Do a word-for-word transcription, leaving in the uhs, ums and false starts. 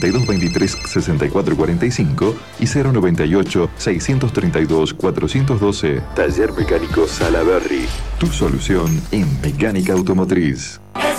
y dos veintitrés sesenta y cuatro cuarenta y cinco y cero noventa y ocho seiscientos treinta y dos cuatrocientos doce. Taller Mecánico Salaberry. Tu solución en mecánica automotriz.